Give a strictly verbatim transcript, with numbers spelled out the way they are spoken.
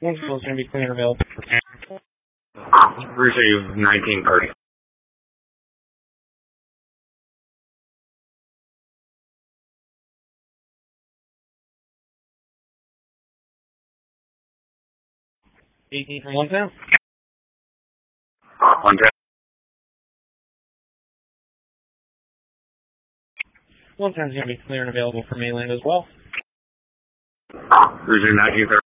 One school is going to be clear and available. Receive nineteen thirty. eighteen from one town. One town. One town is going to be clear and available for mainland as well. Receive nineteen thirty.